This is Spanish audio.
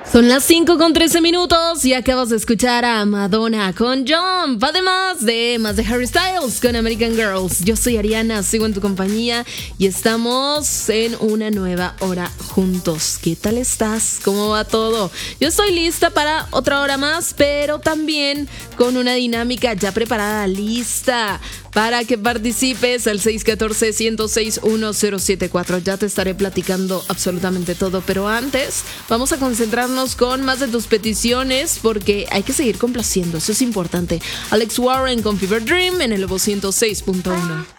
Son las 5:13 y acabas de escuchar a Madonna con Jump, además de más de Harry Styles con American Girls. Yo soy Ariana, sigo en tu compañía y estamos en una nueva hora juntos. ¿Qué tal estás? ¿Cómo va todo? Yo estoy lista para otra hora más, pero también con una dinámica ya preparada, lista para que participes al 614-106-1074. Ya te estaré platicando absolutamente todo, pero antes vamos a concentrarnos con más de tus peticiones porque hay que seguir complaciendo, eso es importante. Alex Warren con Fever Dream en el Evo 106.1.